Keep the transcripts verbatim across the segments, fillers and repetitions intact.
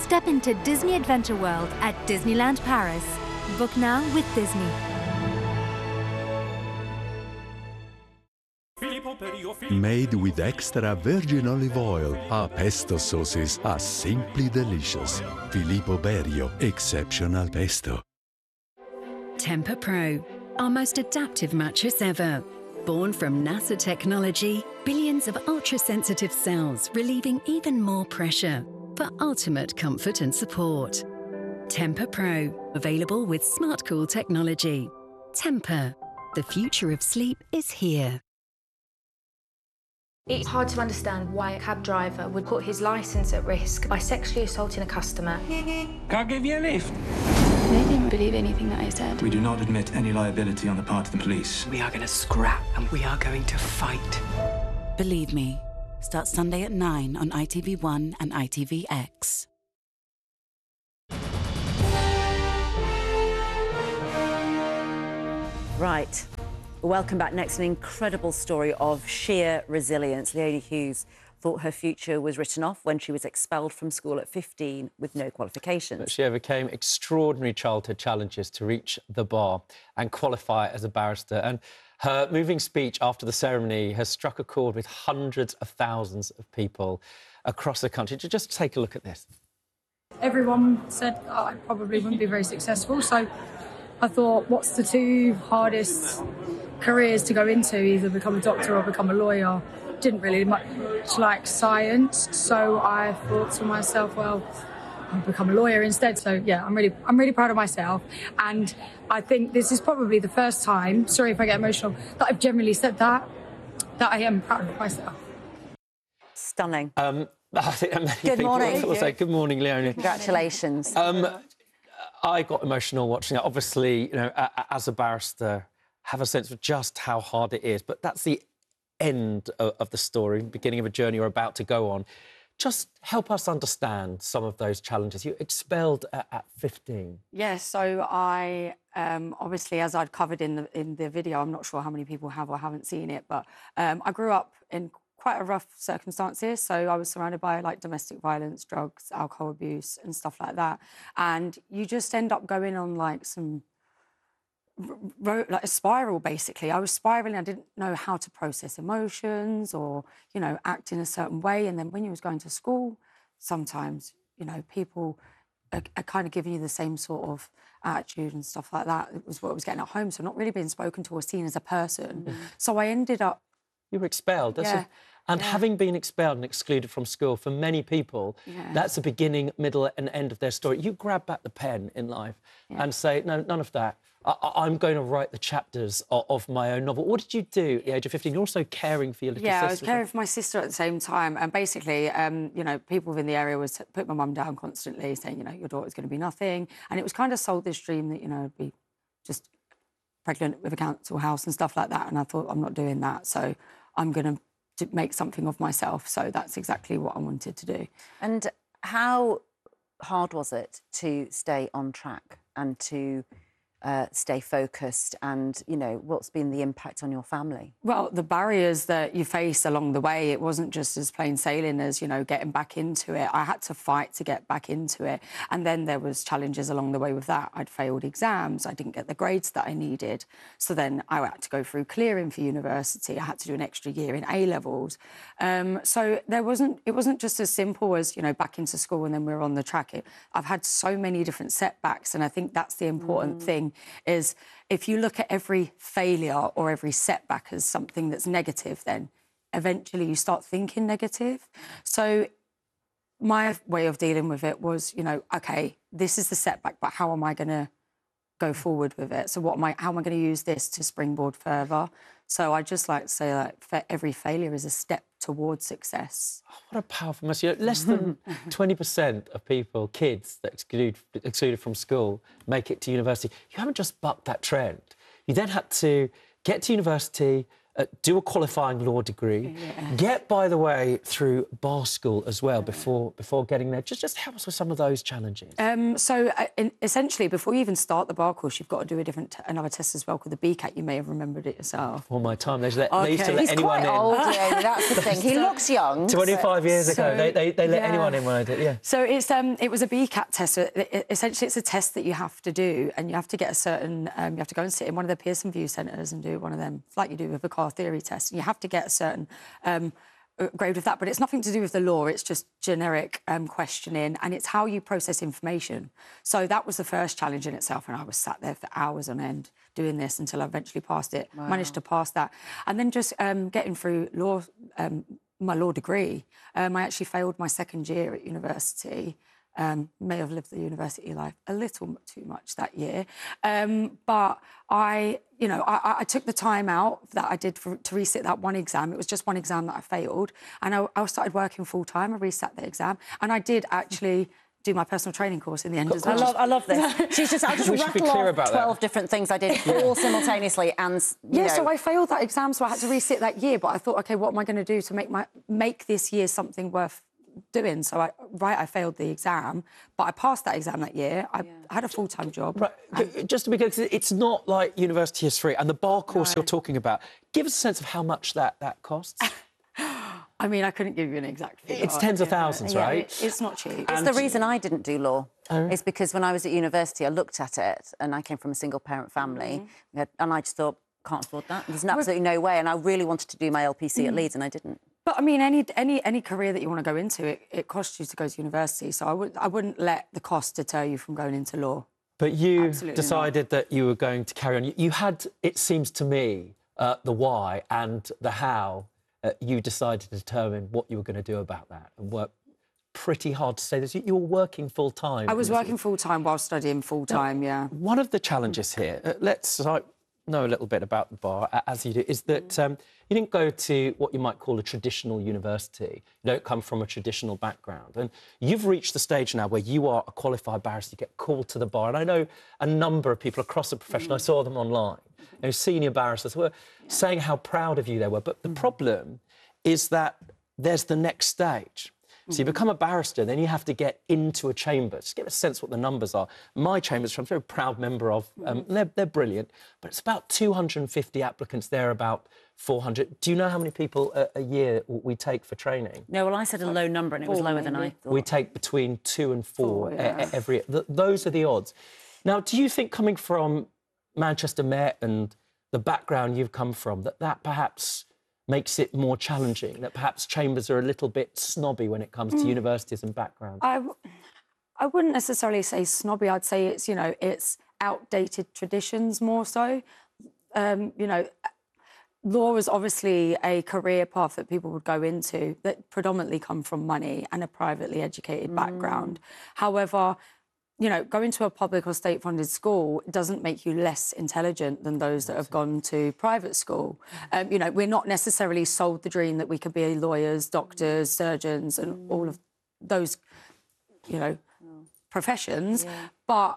Step into Disney Adventure World at Disneyland Paris. Book now with Disney. Made with extra virgin olive oil, our pesto sauces are simply delicious. Filippo Berio, exceptional pesto. Tempur-Pro, our most adaptive mattress ever. Born from NASA technology, billions of ultra-sensitive cells relieving even more pressure for ultimate comfort and support. Tempur-Pro, available with SmartCool technology. Tempur, the future of sleep is here. It's hard to understand why a cab driver would put his licence at risk by sexually assaulting a customer. Can I give you a lift? They didn't believe anything that I said. We do not admit any liability on the part of the police. We are going to scrap and we are going to fight. Believe me. Starts Sunday at nine on I T V one and I T V X. Right. Welcome back. Next, an incredible story of sheer resilience. Leonie Hughes thought her future was written off when she was expelled from school at fifteen with no qualifications. But she overcame extraordinary childhood challenges to reach the bar and qualify as a barrister. And her moving speech after the ceremony has struck a chord with hundreds of thousands of people across the country. Just take a look at this. Everyone said oh, I probably wouldn't be very successful, so I thought, what's the two hardest careers to go into, either become a doctor or become a lawyer? Didn't really much like science, so I thought to myself, well, I'll become a lawyer instead. So yeah, I'm really, I'm really proud of myself, and I think this is probably the first time, sorry if I get emotional, that I've generally said that, that I am proud of myself. Stunning. Um, I think many good people morning. will say, good morning, Leonie. Congratulations. Um, I got emotional watching it. Obviously, you know, as a barrister, have a sense of just how hard it is. But that's the end of the story, beginning of a journey you're about to go on. Just help us understand some of those challenges. You expelled at, at fifteen. Yes, so I um, obviously, as I'd covered in the in the video, I'm not sure how many people have or haven't seen it, but um, I grew up in quite a rough circumstances. So I was surrounded by like domestic violence, drugs, alcohol abuse, and stuff like that. And you just end up going on like some like a spiral, basically. I was spiraling. I didn't know how to process emotions or, you know, act in a certain way. And then when you was going to school, sometimes, you know, people are, are kind of giving you the same sort of attitude and stuff like that. It was what I was getting at home. So not really being spoken to or seen as a person. Mm-hmm. So I ended up... You were expelled. That's yeah. a... And yeah. having been expelled and excluded from school, for many people, yeah. that's the beginning, middle and end of their story. You grab back the pen in life yeah. and say, no, none of that. I I'm going to write the chapters of, of my own novel. What did you do at the age of fifteen? You're also caring for your little yeah, sister. Yeah, I was caring for my sister at the same time. And basically, um, you know, people within the area was put my mum down constantly, saying, you know, your daughter's going to be nothing. And it was kind of sold this dream that, you know, I'd be just pregnant with a council house and stuff like that. And I thought, I'm not doing that. So I'm going to... to make something of myself. So that's exactly what I wanted to do. And how hard was it to stay on track and to uh, stay focused? And, you know, what's been the impact on your family? Well, the barriers that you face along the way, it wasn't just as plain sailing as, you know, getting back into it. I had to fight to get back into it. And then there was challenges along the way with that. I'd failed exams. I didn't get the grades that I needed. So then I had to go through clearing for university. I had to do an extra year in A-levels. Um, so there wasn't, it wasn't just as simple as, you know, back into school and then we were on the track. It, I've had so many different setbacks, and I think that's the important mm. thing, is if you look at every failure or every setback as something that's negative, then eventually you start thinking negative. So my way of dealing with it was, you know, OK, this is the setback, but how am I going to go forward with it? So what am I, how am I going to use this to springboard further? So I just like to say that for every failure is a step towards success. Oh, what a powerful message. Less than twenty percent of people, kids that exclude, excluded from school, make it to university. You haven't just bucked that trend. You then had to get to university, uh, do a qualifying law degree, yeah. get, by the way, through bar school as well before before getting there. Just, just help us with some of those challenges. Um, so, uh, in, essentially, before you even start the bar course, you've got to do a different, t another test as well called the B CAT. You may have remembered it yourself. Before my time, they, let, okay. they used to let He's anyone quite in. old, yeah, that's the thing. He looks young. twenty-five so... years ago, So, they, they, they let yeah. anyone in when I did, yeah. So it's um, it was a B CAT test. So it, it, essentially, it's a test that you have to do, and you have to get a certain. Um, you have to go and sit in one of the Pearson VUE centres and do one of them, like you do with a car theory test. And you have to get a certain um, grade with that, but it's nothing to do with the law. It's just generic um, questioning, and it's how you process information. So that was the first challenge in itself, and I was sat there for hours on end doing this until I eventually passed it. Wow. Managed to pass that, and then just um, getting through law. Um, my law degree. Um, I actually failed my second year at university. Um, may have lived the university life a little too much that year. Um, but I, you know, I, I took the time out that I did for, to resit that one exam. It was just one exam that I failed. And I, I started working full time. I resat the exam. And I did actually do my personal training course in the end as well. I love, I love this. She's just, I'll just We should be rattle clear off about twelve that. different things I did all simultaneously, and you yeah, know... so I failed that exam, so I had to resit that year. But I thought, OK, what am I going to do to make my make this year something worth doing? So, I, right, I failed the exam, but I passed that exam that year. I yeah. had a full-time job. Right, and... just to be clear, it's not like university is free, and the bar course no. you're talking about, give us a sense of how much that, that costs. I mean, I couldn't give you an exact figure. It's tens of thousands, yeah, right? It, it's not cheap. It's and the reason I didn't do law. Oh. Is because when I was at university, I looked at it, and I came from a single-parent family, mm-hmm. we had, and I just thought, can't afford that. There's absolutely no way, and I really wanted to do my L P C mm. at Leeds, and I didn't. But I mean, any any any career that you want to go into, it, it costs you to go to university. So I would I wouldn't let the cost deter you from going into law. But you Absolutely decided not. that you were going to carry on. You, you had, it seems to me, uh, the why and the how. Uh, you decided to determine what you were going to do about that and work pretty hard to say this. You, you were working full-time. I was working full-time while studying full-time, yeah. One of the challenges here, uh, let's uh, know a little bit about the bar, uh, as you do, is that um, you didn't go to what you might call a traditional university. You don't come from a traditional background. And you've reached the stage now where you are a qualified barrister, you get called to the bar. And I know a number of people across the profession, mm. I saw them online, you know, senior barristers were yeah. saying how proud of you they were. But the mm. problem is that there's the next stage. So you become a barrister, then you have to get into a chamber. Just get a sense what the numbers are. My chambers, which I'm a very proud member of, um, they're, they're brilliant, but it's about two hundred and fifty applicants. They're about four hundred. Do you know how many people a, a year we take for training? No, well, I said a low number, and it was lower than I thought. We take between two and four, four yeah. every... Th those are the odds. Now, do you think, coming from Manchester Met and the background you've come from, that that perhaps makes it more challenging, that perhaps chambers are a little bit snobby when it comes to mm. universities and backgrounds? I, I wouldn't necessarily say snobby. I'd say it's, you know, it's outdated traditions more so. Um, you know, law is obviously a career path that people would go into that predominantly come from money and a privately educated mm. background. However, you know, going to a public or state-funded school doesn't make you less intelligent than those that have gone to private school. Um, you know, we're not necessarily sold the dream that we could be lawyers, doctors, surgeons, and all of those, you know, professions, yeah. but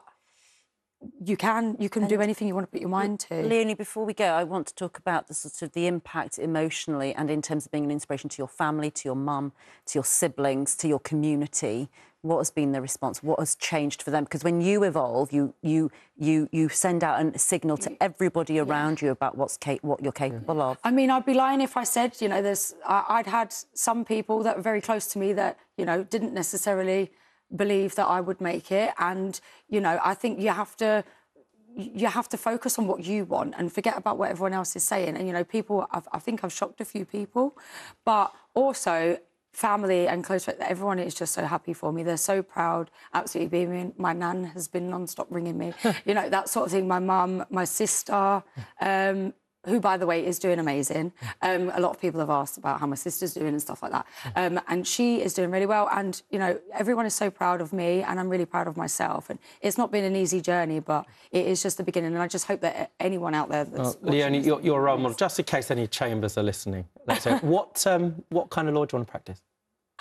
you can you can and do anything you want to put your mind to. Leonie, before we go, I want to talk about the sort of the impact emotionally and in terms of being an inspiration to your family, to your mum, to your siblings, to your community. What has been the response? What has changed for them? Because when you evolve, you you you you send out a signal to everybody around yeah. you about what's ca what you're capable yeah. of. I mean, I'd be lying if I said, you know, there's I, I'd had some people that were very close to me that, you know, didn't necessarily believe that I would make it, and you know, I think you have to you have to focus on what you want and forget about what everyone else is saying. And you know, people, I've, I think I've shocked a few people, but also family and close friends, everyone is just so happy for me. They're so proud, absolutely beaming. My nan has been non-stop ringing me, you know, that sort of thing. My mum, my sister, um, who, by the way, is doing amazing. Um, a lot of people have asked about how my sister's doing and stuff like that. Um, and she is doing really well. And, you know, everyone is so proud of me and I'm really proud of myself. And it's not been an easy journey, but it is just the beginning. And I just hope that anyone out there that's... Well, Leonie, you're, you're a role model. Just in case any chambers are listening, let's say, what, um, what kind of law do you want to practice?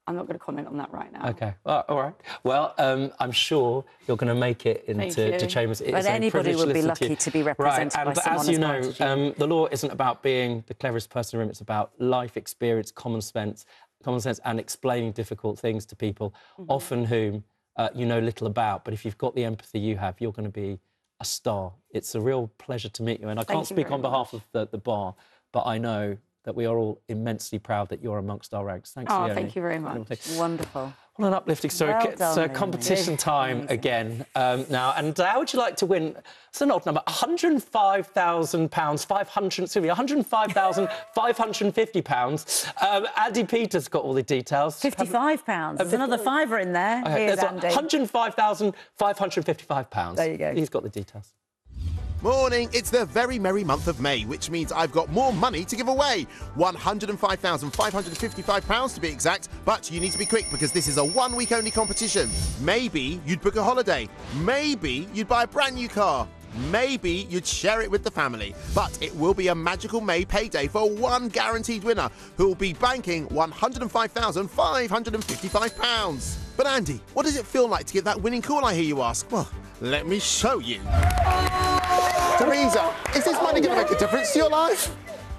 I'm not going to comment on that right now. OK, well, all right. Well, um, I'm sure you're going to make it into to Chambers. It's but anybody would be lucky to, to be represented right. by and, someone as you know, as you. um, the law isn't about being the cleverest person in the room. It's about life experience, common sense, common sense, and explaining difficult things to people, mm-hmm. often whom uh, you know little about. But if you've got the empathy you have, you're going to be a star. It's a real pleasure to meet you. And I Thank can't speak on much. behalf of the, the bar, but I know that we are all immensely proud that you're amongst our ranks. Thanks, Oh, Leonie. thank you very much. Wonderful. What an uplifting story. Well it's done, uh, competition time Amazing. again um, now. And uh, how would you like to win? It's an odd number. one hundred and five thousand pounds, five hundred, excuse me, one hundred and five thousand five hundred and fifty pounds. Um, Andy Peters got all the details. fifty-five pounds. There's another fiver in there. Okay, Here's there's Andy. one hundred and five thousand five hundred and fifty-five pounds. There you go. He's got the details. Morning, it's the very merry month of May, which means I've got more money to give away. one hundred and five thousand five hundred and fifty-five pounds to be exact, but you need to be quick because this is a one-week only competition. Maybe you'd book a holiday. Maybe you'd buy a brand new car. Maybe you'd share it with the family. But it will be a magical May payday for one guaranteed winner who will be banking one hundred and five thousand five hundred and fifty-five pounds. But Andy, what does it feel like to get that winning call, I hear you ask? Well, let me show you. Teresa, is this money going to make a difference to your life?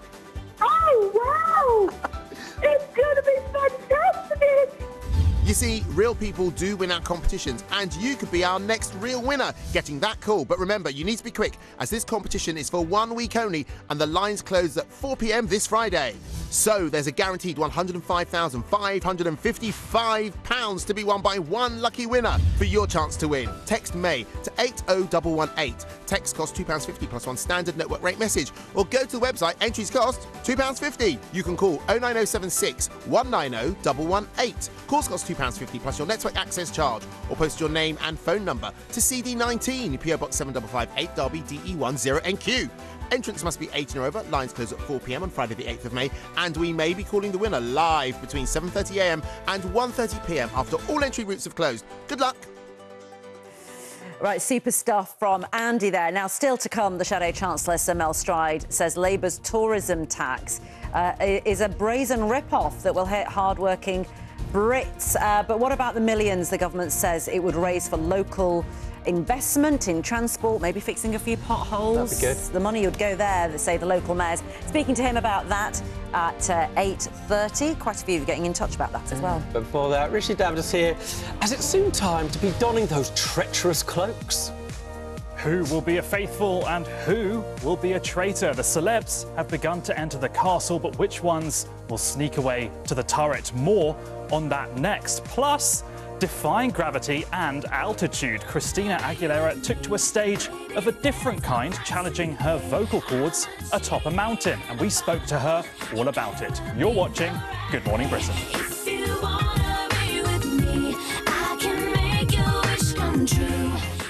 Oh, wow! It's going to be fantastic! You see, real people do win our competitions, and you could be our next real winner getting that call. But remember, you need to be quick, as this competition is for one week only, and the lines close at four p m this Friday. So there's a guaranteed one hundred and five thousand five hundred and fifty-five pounds to be won by one lucky winner. For your chance to win, text May to eight oh one one eight. Text costs two pounds fifty plus one standard network rate message, or go to the website, entries cost two pounds fifty. You can call oh nine oh seven six one nine oh one one eight. Calls cost two pounds fifty plus your network access charge, or post your name and phone number to C D nineteen, P O Box seven five five eight, Derby, D E one zero N Q. Entrance must be eighteen or over. Lines close at four p m on Friday the eighth of May, and we may be calling the winner live between seven thirty a m and one thirty p m after all entry routes have closed. Good luck. Right, super stuff from Andy there. Now, still to come, the Shadow Chancellor, Sir Mel Stride, says Labour's tourism tax uh, is a brazen rip-off that will hit hard-working Brits. Uh, but what about the millions the government says it would raise for local investment in transport, maybe fixing a few potholes? That'd be good. The money would go there, they say the local mayors. Speaking to him about that at uh, eight thirty. Quite a few getting in touch about that as well. But before that, Rishi Davidas here, as it's soon time to be donning those treacherous cloaks. Who will be a faithful and who will be a traitor? The celebs have begun to enter the castle, but which ones will sneak away to the turret? More on that next. Plus, defying gravity and altitude, Christina Aguilera took to a stage of a different kind, challenging her vocal cords atop a mountain. And we spoke to her all about it. You're watching Good Morning Britain. If you wanna be with me, I can make your wish come true.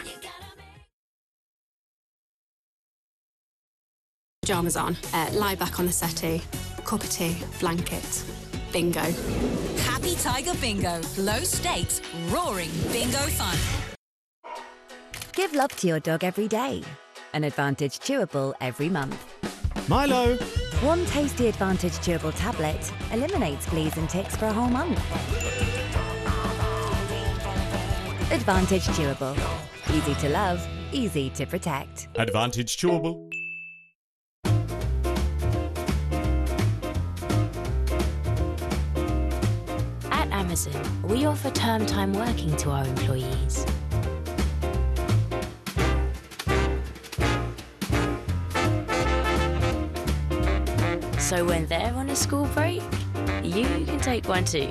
Pyjamas on, uh, lie back on the settee, cup of tea, blanket, bingo. Happy Tiger Bingo. Low stakes, roaring bingo fun. Give love to your dog every day. An Advantage Chewable every month. Milo. One tasty Advantage Chewable tablet eliminates fleas and ticks for a whole month. Advantage Chewable. Easy to love, easy to protect. Advantage Chewable. At Amazon, we offer term time working to our employees. So when they're on a school break, you can take one too.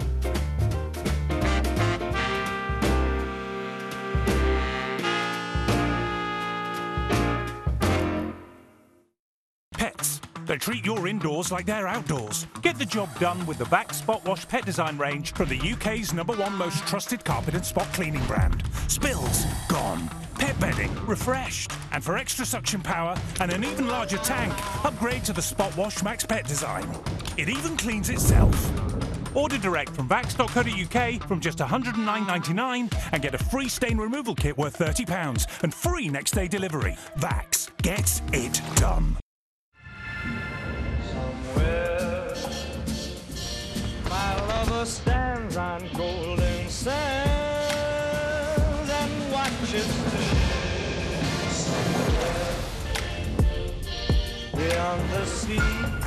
Pets. They treat your indoors like they're outdoors. Get the job done with the Vax Spot Wash Pet Design range from the U K's number one most trusted carpet and spot cleaning brand. Spills, gone. Pet bedding, refreshed. And for extra suction power and an even larger tank, upgrade to the Spot Wash Max Pet Design. It even cleans itself. Order direct from vax dot co dot U K from just one hundred and nine ninety-nine and get a free stain removal kit worth thirty pounds and free next day delivery. Vax gets it done. My lover stands on sails and watches the ships beyond the sea.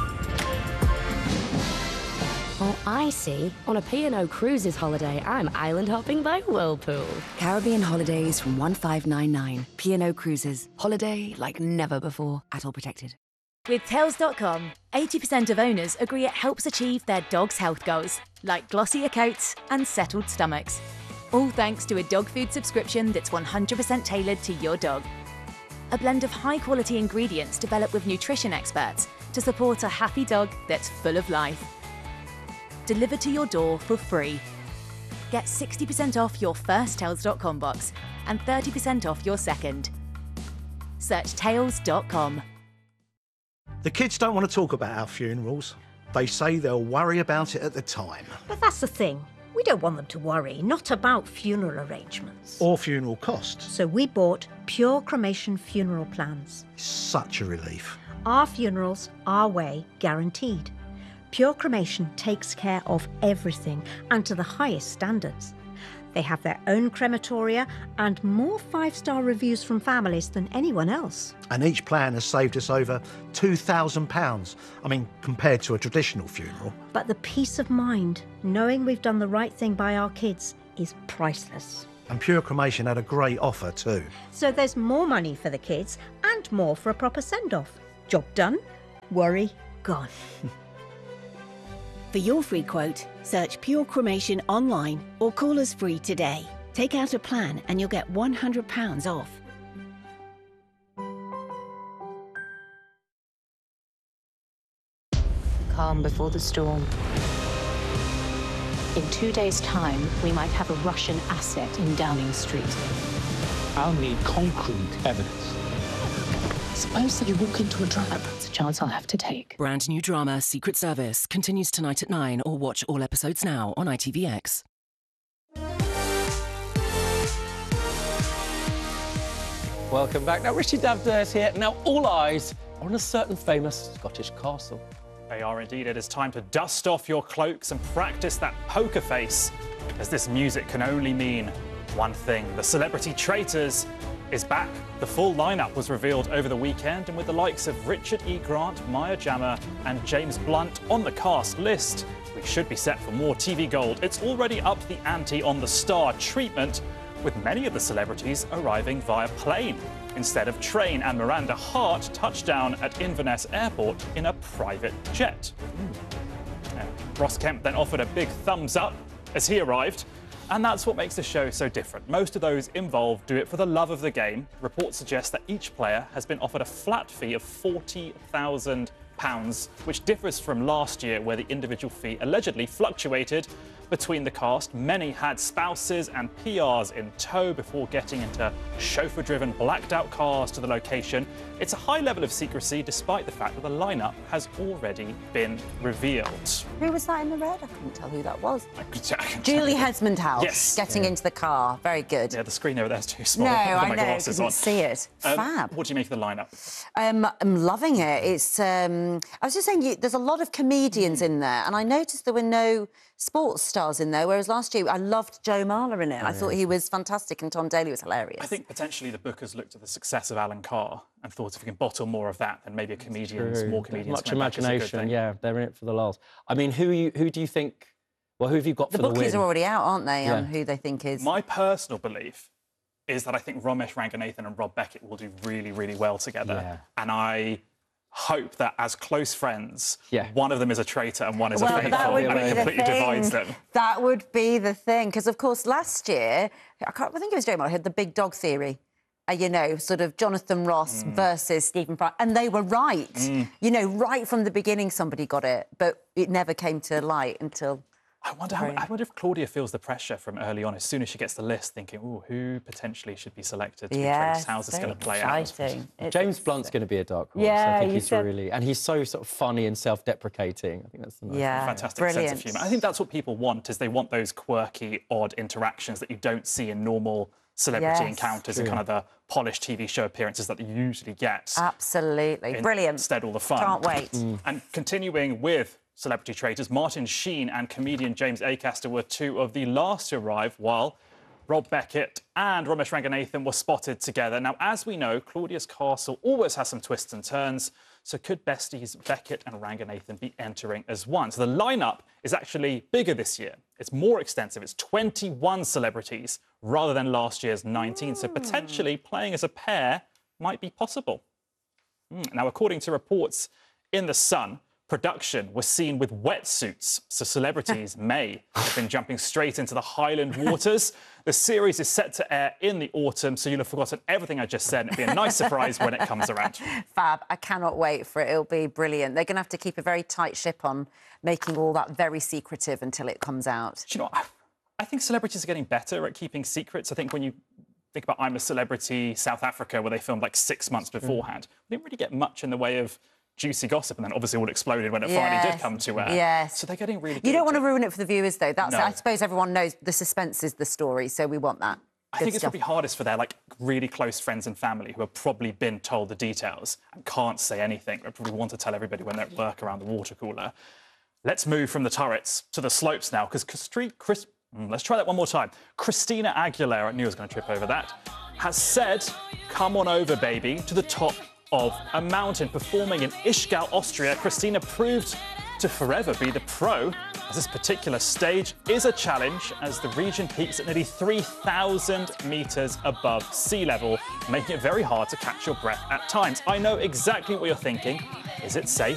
Oh, I see. On a P and O Cruises holiday, I'm island hopping by Whirlpool. Caribbean holidays from one five nine nine. P and O Cruises. Holiday like never before. At all protected. With Tails dot com, eighty percent of owners agree it helps achieve their dog's health goals, like glossier coats and settled stomachs. All thanks to a dog food subscription that's one hundred percent tailored to your dog. A blend of high-quality ingredients developed with nutrition experts to support a happy dog that's full of life. Delivered to your door for free. Get sixty percent off your first Tails dot com box and thirty percent off your second. Search Tails dot com. The kids don't want to talk about our funerals. They say they'll worry about it at the time. But that's the thing. We don't want them to worry, not about funeral arrangements. Or funeral costs. So we bought Pure Cremation funeral plans. Such a relief. Our funerals, our way, guaranteed. Pure Cremation takes care of everything and to the highest standards. They have their own crematoria and more five-star reviews from families than anyone else. And each plan has saved us over two thousand pounds. I mean, compared to a traditional funeral. But the peace of mind, knowing we've done the right thing by our kids, is priceless. And Pure Cremation had a great offer too. So there's more money for the kids and more for a proper send-off. Job done, worry gone. For your free quote, search Pure Cremation online or call us free today. Take out a plan and you'll get one hundred pounds off. Calm before the storm. In two days' time, we might have a Russian asset in Downing Street. I'll need concrete evidence. Suppose that you walk into a trap. It's a chance I'll have to take. Brand new drama Secret Service continues tonight at nine, or watch all episodes now on I T V X. Welcome back. Now, Rishi Dabda is here. Now, all eyes are on a certain famous Scottish castle. They are indeed. It is time to dust off your cloaks and practice that poker face, as this music can only mean one thing. The Celebrity Traitors is back. The full lineup was revealed over the weekend, and with the likes of Richard E. Grant, Maya Jama and James Blunt on the cast list, we should be set for more T V gold. It's already upped the ante on the star treatment, with many of the celebrities arriving via plane instead of train, and Miranda Hart touched down at Inverness Airport in a private jet. Mm. Ross Kemp then offered a big thumbs up as he arrived. And that's what makes the show so different. Most of those involved do it for the love of the game. Reports suggest that each player has been offered a flat fee of forty thousand pounds, which differs from last year, where the individual fee allegedly fluctuated between the cast. Many had spouses and P Rs in tow before getting into chauffeur-driven, blacked-out cars to the location. It's a high level of secrecy, despite the fact that the lineup has already been revealed. Who was that in the red? I couldn't tell who that was. I could, I can Julie Hesmond House, yes. getting Yeah. into the car. Very good. Yeah, the screen over there's too small. No, I've got I my know, glasses couldn't on. see it. Um, Fab. What do you make of the lineup? Um, I'm loving it. It's. Um, I was just saying, you, there's a lot of comedians in there, and I noticed there were no sports stars in there, whereas last year I loved Joe Marler in it. Oh, I thought yeah. he was fantastic, and Tom Daley was hilarious. I think potentially the bookers looked at the success of Alan Carr and thought if we can bottle more of that, then maybe a comedians, True. more comedians. Much coming back is a good imagination, thing. yeah. They're in it for the laughs. I mean, who you, who do you think? Well, who have you got the for the win? bookies are already out, aren't they? Yeah. On who they think is. My personal belief is that I think Ramesh Ranganathan and Rob Beckett will do really, really well together. Yeah. And I hope that as close friends, yeah. one of them is a traitor and one is well, a faithful, that would and be it the completely thing. divides them. That would be the thing, because of course last year, I, can't, I think it was Joe Marler had the big dog theory. Uh, you know, sort of Jonathan Ross Mm. versus Stephen Fry, and they were right. Mm. You know, right from the beginning, somebody got it, but it never came to light until. I wonder, how, I wonder if Claudia feels the pressure from early on, as soon as she gets the list, thinking, "Oh, who potentially should be selected to Yes, be traced? How's this going to play exciting. out?" It's James Blunt's going to be a dark horse. Yeah, I think you he's said- really, and he's so sort of funny and self-deprecating. I think that's the nice Yeah, thing. Fantastic brilliant. sense of humour. I think that's what people want, is they want those quirky, odd interactions that you don't see in normal celebrity Yes. encounters and True. kind of the polished T V show appearances that you usually get. Absolutely. Brilliant. Instead, all the fun. Can't wait. Mm. And continuing with celebrity traitors. Martin Sheen and comedian James Acaster were two of the last to arrive, while Rob Beckett and Ramesh Ranganathan were spotted together. Now, as we know, Claudia's castle always has some twists and turns, so could besties Beckett and Ranganathan be entering as one? So the lineup is actually bigger this year. It's more extensive. It's twenty-one celebrities rather than last year's nineteen. Mm. So potentially playing as a pair might be possible. Mm. Now, according to reports in The Sun, production was seen with wetsuits, so celebrities may have been jumping straight into the Highland waters. The series is set to air in the autumn, so you'll have forgotten everything I just said, and it'll be a nice surprise when it comes around. Fab. I cannot wait for it. It'll be brilliant. They're going to have to keep a very tight ship on making all that very secretive until it comes out. Do you know what? I think celebrities are getting better at keeping secrets. I think when you think about I'm a Celebrity South Africa, where they filmed like six months beforehand, we didn't really get much in the way of juicy gossip, and then obviously all exploded when it yes. finally did come to air. Yes. So they're getting really good. You don't want to ruin it for the viewers, though. That's No. I suppose everyone knows the suspense is the story, so we want that. I Good think it's stuff. probably hardest for their like really close friends and family who have probably been told the details and can't say anything, but probably want to tell everybody when they're at work around the water cooler. Let's move from the turrets to the slopes now, because Chris... Let's try that one more time. Christina Aguilera, I knew I was going to trip over that, has said, "Come on over, baby," to the top of a mountain. Performing in Ischgl, Austria, Christina proved to forever be the pro, as this particular stage is a challenge, as the region peaks at nearly three thousand metres above sea level, making it very hard to catch your breath at times. I know exactly what you're thinking. Is it safe?